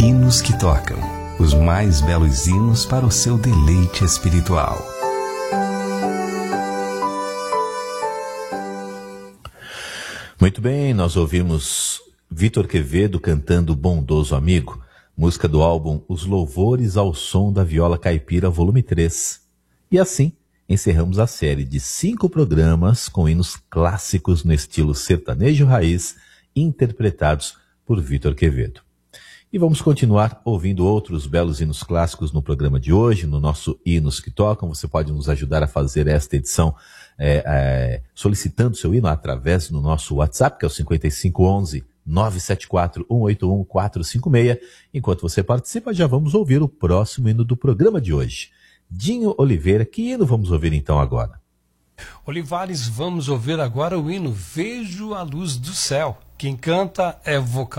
Hinos que tocam, os mais belos hinos para o seu deleite espiritual. Muito bem, nós ouvimos Vitor Quevedo cantando Bondoso Amigo, música do álbum Os Louvores ao Som da Viola Caipira, volume 3. E assim, encerramos a série de 5 programas com hinos clássicos no estilo sertanejo raiz, interpretados por Vitor Quevedo. E vamos continuar ouvindo outros belos hinos clássicos no programa de hoje, no nosso Hinos que Tocam. Você pode nos ajudar a fazer esta edição solicitando seu hino através do nosso WhatsApp, que é o 5511-974-181-456. Enquanto você participa, já vamos ouvir o próximo hino do programa de hoje. Dinho Oliveira, que hino vamos ouvir então agora? Olivares, vamos ouvir agora o hino Vejo a Luz do Céu. Quem canta é vocal